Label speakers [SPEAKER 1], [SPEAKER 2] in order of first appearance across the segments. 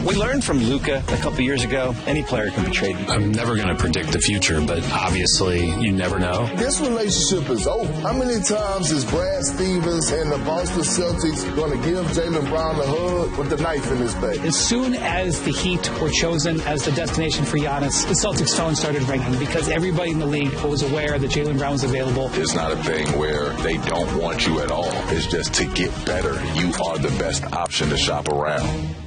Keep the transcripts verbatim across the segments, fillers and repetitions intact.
[SPEAKER 1] We learned from Luka a couple years ago, any player can be traded.
[SPEAKER 2] I'm never going to predict the future, but obviously you never know.
[SPEAKER 3] This relationship is over. How many times is Brad Stevens and the Boston Celtics going to give Jaylen Brown a hug with the knife in his back?
[SPEAKER 4] As soon as the Heat were chosen as the destination for Giannis, the Celtics phone started ringing because everybody in the league was aware that Jaylen Brown was available.
[SPEAKER 5] It's not a thing where they don't want you at all. It's just to get better. You are the best option to shop around.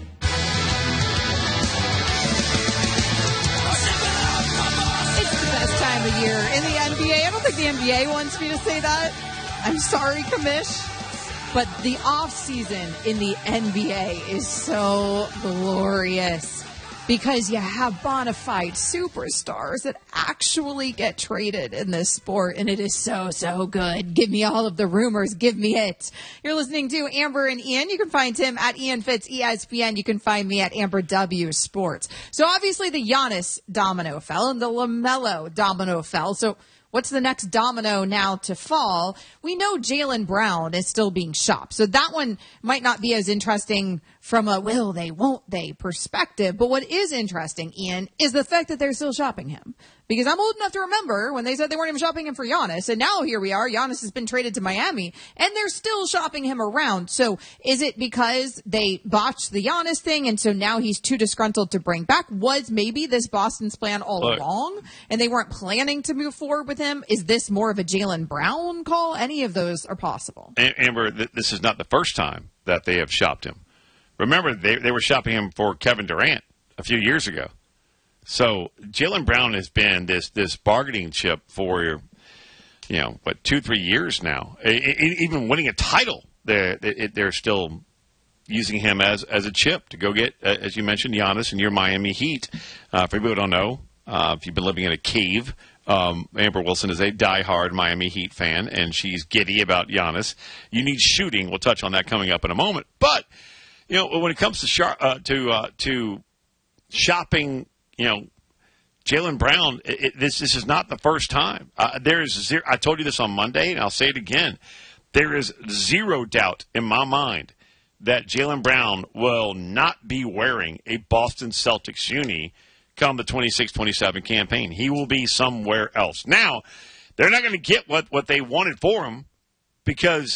[SPEAKER 6] It's the best time of year in the N B A. I don't think the N B A wants me to say that. I'm sorry, Kamish. But the off-season in the N B A is so glorious because you have bona fide superstars that actually get traded in this sport, and it is so, so good. Give me all of the rumors. Give me it. You're listening to Amber and Ian. You can find him at Ian Fitz E S P N. You can find me at Amber W Sports. So obviously the Giannis domino fell and the LaMelo domino fell. So what's the next domino now to fall? We know Jaylen Brown is still being shopped. So that one might not be as interesting from a will they, won't they perspective. But what is interesting, Ian, is the fact that they're still shopping him. Because I'm old enough to remember when they said they weren't even shopping him for Giannis. And now here we are. Giannis has been traded to Miami. And they're still shopping him around. So is it because they botched the Giannis thing and so now he's too disgruntled to bring back? Was maybe this Boston's plan all Look. along? And they weren't planning to move forward with him? Is this more of a Jaylen Brown call? Any of those are possible.
[SPEAKER 7] Amber, this is not the first time that they have shopped him. Remember, they, they were shopping him for Kevin Durant a few years ago. So Jaylen Brown has been this this bargaining chip for, you know, what, two, three years now. Even winning a title, they're, they're still using him as, as a chip to go get, as you mentioned, Giannis and your Miami Heat. Uh, for people who don't know, uh, if you've been living in a cave, um, Amber Wilson is a diehard Miami Heat fan, and she's giddy about Giannis. You need shooting. We'll touch on that coming up in a moment. But, you know, when it comes to shar- uh, to uh, to shopping, you know, Jaylen Brown, it, it, this this is not the first time. Uh, there is zero, I told you this on Monday, and I'll say it again. There is zero doubt in my mind that Jaylen Brown will not be wearing a Boston Celtics uni come the twenty-six twenty-seven campaign. He will be somewhere else. Now, they're not going to get what, what they wanted for him because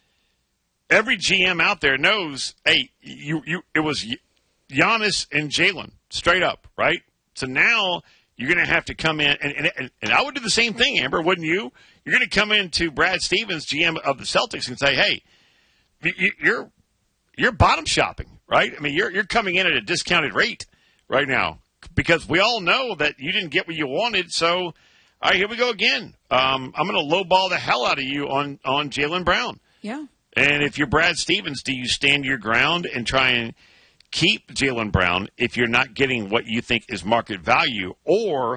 [SPEAKER 7] every G M out there knows, hey, you you it was Giannis and Jaylen, straight up, right? So now you're going to have to come in, and, and, and I would do the same thing, Amber, wouldn't you? You're going to come into Brad Stevens, G M of the Celtics, and say, hey, you're you're bottom shopping, right? I mean, you're you're coming in at a discounted rate right now because we all know that you didn't get what you wanted. So, all right, here we go again. Um, I'm going to lowball the hell out of you on, on Jaylen Brown.
[SPEAKER 6] Yeah.
[SPEAKER 7] And if you're Brad Stevens, do you stand your ground and try and keep Jaylen Brown if you're not getting what you think is market value, or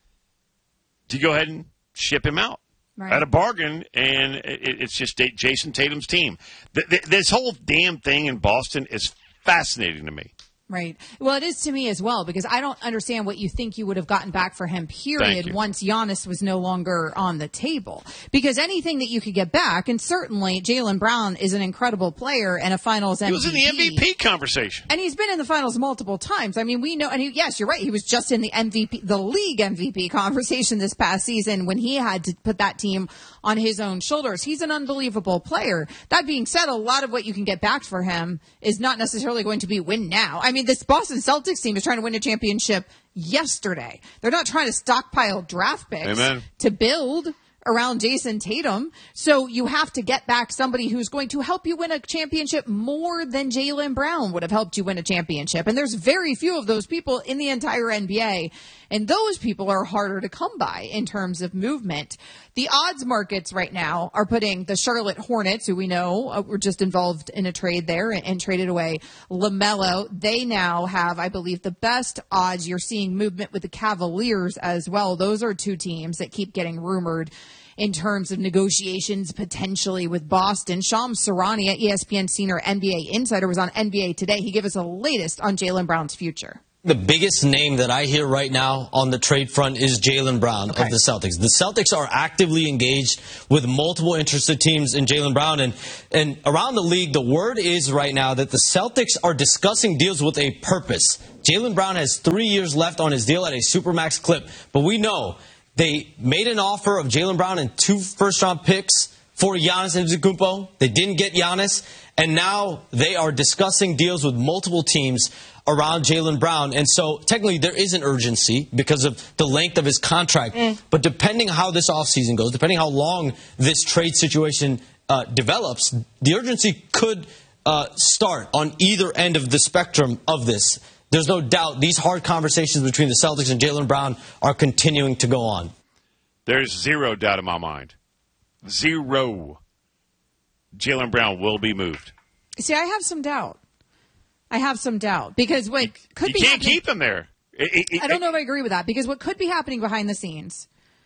[SPEAKER 7] do you go ahead and ship him out right. at a bargain, and it's just Jason Tatum's team? This whole damn thing in Boston is fascinating to me.
[SPEAKER 6] Right. Well, it is to me as well, because I don't understand what you think you would have gotten back for him, period, once Giannis was no longer on the table. Because anything that you could get back, and certainly Jaylen Brown is an incredible player and a finals M V P.
[SPEAKER 7] He was in the M V P conversation.
[SPEAKER 6] And he's been in the finals multiple times. I mean, we know, and he, yes, you're right, he was just in the M V P, the league M V P conversation this past season when he had to put that team on his own shoulders. He's an unbelievable player. That being said, a lot of what you can get back for him is not necessarily going to be win now. I mean, this Boston Celtics team is trying to win a championship yesterday. They're not trying to stockpile draft picks
[SPEAKER 7] Amen.
[SPEAKER 6] to build around Jason Tatum. So you have to get back somebody who's going to help you win a championship more than Jaylen Brown would have helped you win a championship. And there's very few of those people in the entire N B A. And those people are harder to come by in terms of movement. The odds markets right now are putting the Charlotte Hornets, who we know uh, were just involved in a trade there and, and traded away LaMelo. They now have, I believe, the best odds. You're seeing movement with the Cavaliers as well. Those are two teams that keep getting rumored in terms of negotiations potentially with Boston. Shams Charania, E S P N senior N B A insider, was on N B A Today. He gave us the latest on Jaylen Brown's future.
[SPEAKER 8] The biggest name that I hear right now on the trade front is Jaylen Brown okay. of the Celtics. The Celtics are actively engaged with multiple interested teams in Jaylen Brown. And, and around the league, the word is right now that the Celtics are discussing deals with a purpose. Jaylen Brown has three years left on his deal at a Supermax clip. But we know they made an offer of Jaylen Brown and two first-round picks for Giannis Antetokounmpo. They didn't get Giannis. And now they are discussing deals with multiple teams around Jaylen Brown. And so technically there is an urgency because of the length of his contract. Mm. But depending how this offseason goes, depending how long this trade situation uh, develops, the urgency could uh, start on either end of the spectrum of this. There's no doubt these hard conversations between the Celtics and Jaylen Brown are continuing to go on.
[SPEAKER 7] There's zero doubt in my mind. Zero. Jaylen Brown will be moved.
[SPEAKER 6] See, I have some doubt. I have some doubt because what
[SPEAKER 7] you,
[SPEAKER 6] could
[SPEAKER 7] you
[SPEAKER 6] be
[SPEAKER 7] can't keep him there. It, it,
[SPEAKER 6] I don't know if I agree with that because what could be happening behind the scenes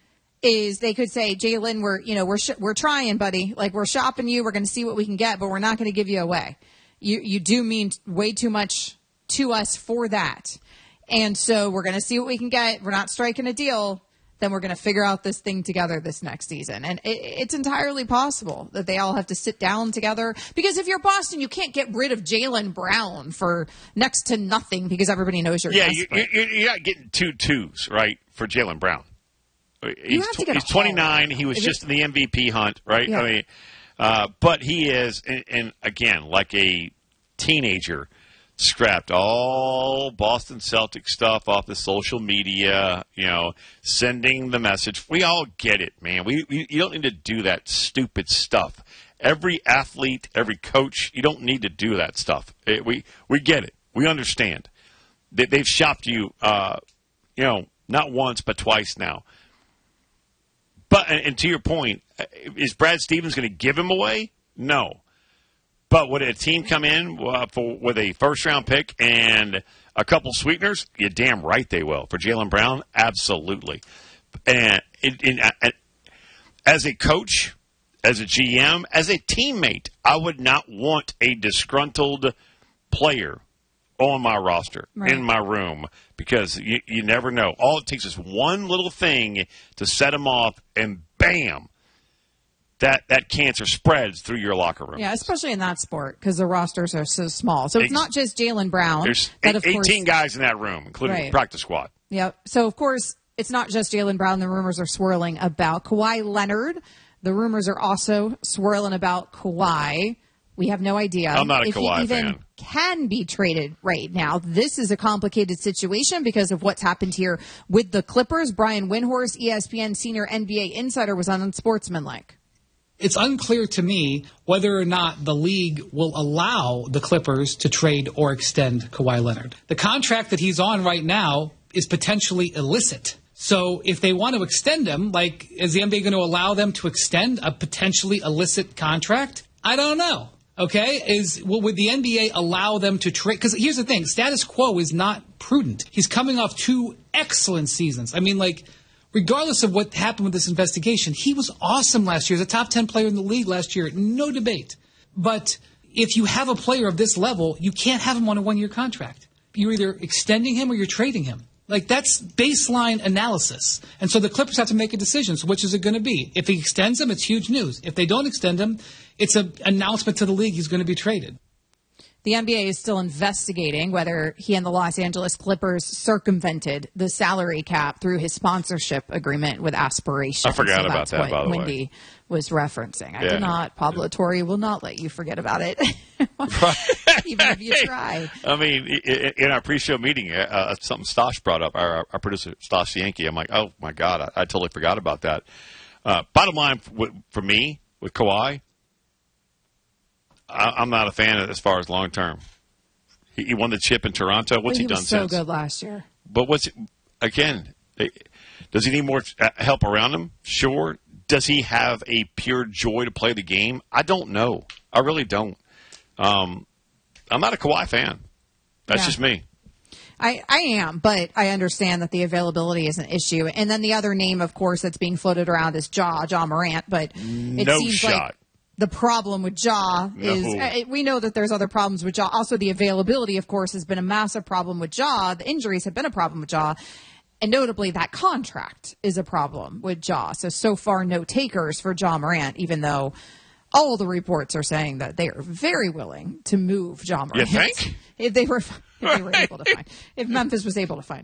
[SPEAKER 6] is they could say, Jaylen, we're you know we're sh- we're trying, buddy. Like we're shopping you. We're going to see what we can get, but we're not going to give you away. You you do mean way too much to us for that, and so we're going to see what we can get. We're not striking a deal. Then we're going to figure out this thing together this next season. And it, it's entirely possible that they all have to sit down together. Because if you're Boston, you can't get rid of Jaylen Brown for next to nothing because everybody knows you're
[SPEAKER 7] yeah,
[SPEAKER 6] desperate.
[SPEAKER 7] Yeah, you're, you're not getting two twos, right, for Jaylen Brown. He's,
[SPEAKER 6] you have to get
[SPEAKER 7] he's twenty-nine. He was just in the M V P hunt, right? Yeah. I mean, uh, but he is, and, and again, like a teenager, scrapped all Boston Celtics stuff off the social media, you know, sending the message. We all get it, man. We, we you don't need to do that stupid stuff. Every athlete, every coach, you don't need to do that stuff. It, we we get it. We understand. They, they've shopped you, uh, you know, not once but twice now. But and, and to your point, is Brad Stevens going to give him away? No. But would a team come in uh, for with a first-round pick and a couple sweeteners? You're damn right they will. For Jaylen Brown, absolutely. And it, it, it, as a coach, as a G M, as a teammate, I would not want a disgruntled player on my roster, right. in my room, because you, you never know. All it takes is one little thing to set them off, and bam. That that cancer spreads through your locker room.
[SPEAKER 6] Yeah, especially in that sport because the rosters are so small. So it's not just Jaylen Brown.
[SPEAKER 7] There's
[SPEAKER 6] that, of
[SPEAKER 7] eighteen
[SPEAKER 6] course,
[SPEAKER 7] guys in that room, including
[SPEAKER 6] right.
[SPEAKER 7] the practice squad.
[SPEAKER 6] Yep. So, of course, it's not just Jaylen Brown. The rumors are swirling about Kawhi Leonard. The rumors are also swirling about Kawhi. We have no idea
[SPEAKER 7] I'm not a
[SPEAKER 6] if
[SPEAKER 7] Kawhi
[SPEAKER 6] he even
[SPEAKER 7] fan.
[SPEAKER 6] can be traded right now. This is a complicated situation because of what's happened here with the Clippers. Brian Windhorst, E S P N senior N B A insider, was on Unsportsmanlike.
[SPEAKER 4] It's unclear to me whether or not the league will allow the Clippers to trade or extend Kawhi Leonard. The contract that he's on right now is potentially illicit. So if they want to extend him, like, is the N B A going to allow them to extend a potentially illicit contract? I don't know. Okay, is well, would the N B A allow them to trade? Because here's the thing, status quo is not prudent. He's coming off two excellent seasons. I mean, like, regardless of what happened with this investigation, he was awesome last year. He was a top ten player in the league last year, no debate. But if you have a player of this level, you can't have him on a one-year contract. You're either extending him or you're trading him. Like, that's baseline analysis. And so the Clippers have to make a decision. So which is it going to be? If he extends him, it's huge news. If they don't extend him, it's an announcement to the league he's going to be traded.
[SPEAKER 6] The N B A is still investigating whether he and the Los Angeles Clippers circumvented the salary cap through his sponsorship agreement with Aspiration.
[SPEAKER 7] I forgot
[SPEAKER 6] so
[SPEAKER 7] about that, by the way.
[SPEAKER 6] Wendy was referencing. I
[SPEAKER 7] yeah.
[SPEAKER 6] did not. Pablo Torre will not let you forget about it, even if you try.
[SPEAKER 7] I mean, in our pre-show meeting, uh, something Stosh brought up, our, our producer, Stosh Yankee. I'm like, oh, my God, I, I totally forgot about that. Uh, bottom line for, for me, with Kawhi, I, I'm not a fan of it as far as long term. He, he won the chip in Toronto. What's
[SPEAKER 6] well, he,
[SPEAKER 7] he done
[SPEAKER 6] was so
[SPEAKER 7] since?
[SPEAKER 6] So good last year.
[SPEAKER 7] But what's again? Does he need more help around him? Sure. Does he have a pure joy to play the game? I don't know. I really don't. Um, I'm not a Kawhi fan. That's yeah. just me.
[SPEAKER 6] I, I am, but I understand that the availability is an issue. And then the other name, of course, that's being floated around is Ja, Ja Morant. But it
[SPEAKER 7] no
[SPEAKER 6] seems
[SPEAKER 7] shot.
[SPEAKER 6] like the problem with Ja is
[SPEAKER 7] No.
[SPEAKER 6] uh, we know that there's other problems with Ja. Also, the availability, of course, has been a massive problem with Ja. The injuries have been a problem with Ja. And notably, that contract is a problem with Ja. So, so far, no takers for Ja Morant, even though all the reports are saying that they are very willing to move Ja Morant.
[SPEAKER 7] You think?
[SPEAKER 6] If they were, if they were able to find, if Memphis was able to find.